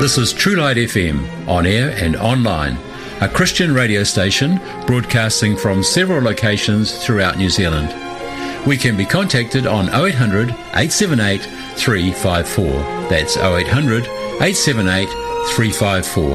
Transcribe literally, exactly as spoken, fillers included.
This is True Light F M, on air and online, a Christian radio station broadcasting from several locations throughout New Zealand. We can be contacted on oh eight hundred, eight seven eight, three five four. That's oh eight hundred, eight seven eight, three five four.